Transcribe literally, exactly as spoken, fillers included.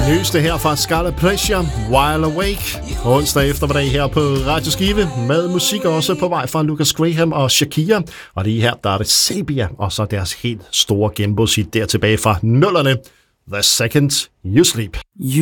Nyeste her fra Scarlet Pleasure, While Awake. Onsdag eftermiddag her på Radio Skive, med musik også på vej fra Lucas Graham og Shakira. Og lige her, der er det Sabia, og så deres helt store gennembrudshit der tilbage fra nullerne, The Second You Sleep.